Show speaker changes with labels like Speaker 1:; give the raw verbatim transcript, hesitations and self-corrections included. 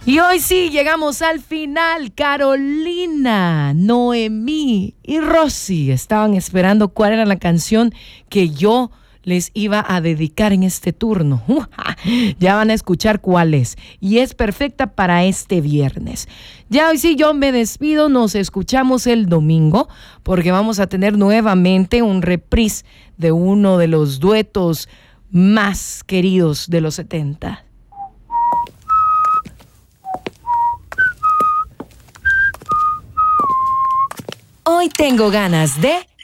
Speaker 1: Y hoy sí, llegamos al final. Carolina, Noemí y Rosy estaban esperando cuál era la canción que yo les iba a dedicar en este turno. Ya van a escuchar cuál es. Y es perfecta para este viernes. Ya hoy sí yo me despido. Nos escuchamos el domingo porque vamos a tener nuevamente un reprise de uno de los duetos más queridos de los setenta. Hoy tengo ganas de